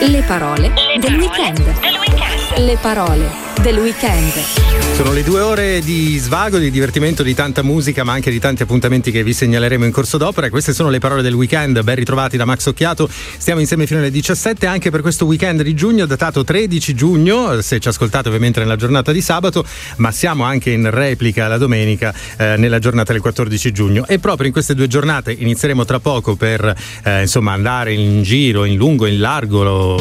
Le parole del weekend. Le parole del weekend. Sono le 2 ore di svago, di divertimento, di tanta musica, ma anche di tanti appuntamenti che vi segnaleremo in corso d'opera. Queste sono le parole del weekend. Ben ritrovati da Max Occhiato. Stiamo insieme fino alle 17 anche per questo weekend di giugno, datato 13 giugno, se ci ascoltate ovviamente nella giornata di sabato, ma siamo anche in replica la domenica nella giornata del 14 giugno. E proprio in queste 2 giornate inizieremo tra poco per andare in giro, in lungo, in largo,